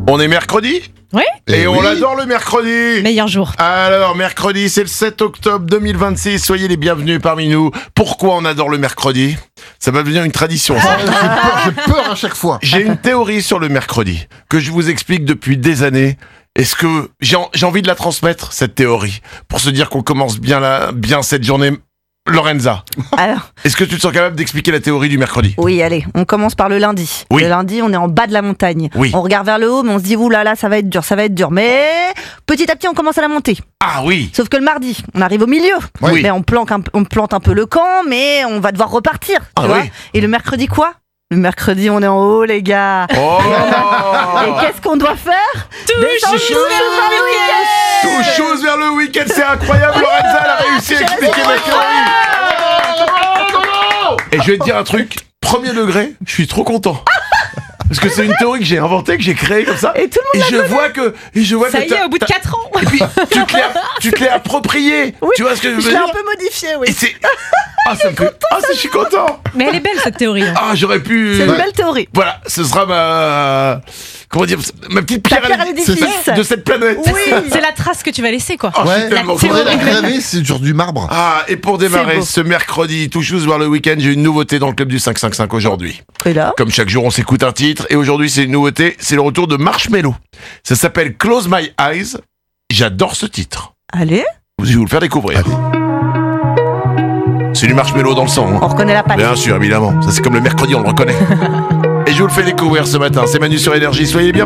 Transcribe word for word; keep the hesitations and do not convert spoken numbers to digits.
On est mercredi Oui. Et, Et on oui. adore le mercredi. Meilleur jour. Alors, mercredi, c'est le sept octobre deux mille vingt-six. Soyez les bienvenus parmi nous. Pourquoi on adore le mercredi ? Ça va devenir une tradition. ça. Ah, j'ai peur, j'ai peur à chaque fois. J'ai une théorie sur le mercredi que je vous explique depuis des années. Est-ce que j'ai en- j'ai envie de la transmettre, cette théorie, pour se dire qu'on commence bien, la, bien cette journée. Lorenza, Alors, est-ce que tu te sens capable d'expliquer la théorie du mercredi ? oui, allez, on commence par le lundi. Oui. Le lundi, on est en bas de la montagne. Oui. On regarde vers le haut, mais on se dit, oulala, là, là, ça va être dur, ça va être dur. Mais petit à petit, on commence à la monter. Ah oui. Sauf que le mardi, on arrive au milieu. Oui. Mais on plante, un, on plante un peu le camp, mais on va devoir repartir. tu Ah vois. oui. Et le mercredi, quoi ? Le mercredi, on est en haut, les gars. Oh Et qu'est-ce qu'on doit faire ? Descendre Touche tous vers le week-end. Tout chose vers le week-end, c'est incroyable. Lorenza, elle a réussi à expliquer ma théorie. Et je vais te dire un truc, premier degré, je suis trop content. Parce que c'est une théorie que j'ai inventée, que j'ai créée comme ça. Et tout le Et je vois que, et je vois Ça que y t'as- est, au bout de t'as- quatre ans. Et puis tu te l'es, tu te l'es approprié. Oui, Tu vois ce que je veux Je l'ai dire un peu modifié, oui. Et c'est, ah ça me fait, ah ça, je suis content. Mais elle est belle cette théorie. hein. Ah j'aurais pu. C'est une belle théorie. Voilà, ce sera ma, comment dire, ma petite pierre, Ta pierre à l'édifice. de cette planète. Oui. C'est la trace que tu vas laisser quoi. Oh, je suis Ouais, tellement faudrait content. la graver, c'est sur du marbre. Ah, et pour démarrer C'est beau. ce mercredi, tout chose vers le week-end, j'ai une nouveauté dans le club du cinq cinq cinq aujourd'hui. Et là ? Comme chaque jour, on s'écoute un titre, et aujourd'hui, c'est une nouveauté, c'est le retour de Marshmello. Ça s'appelle Close My Eyes. J'adore ce titre. Allez, Je vais vous le faire découvrir. C'est du Marshmello dans le sang. hein. on reconnaît la patte. Bien sûr, évidemment. Ça, c'est comme le mercredi, on le reconnaît. Et je vous le fais découvrir ce matin. C'est Manu sur Énergie. Soyez bien.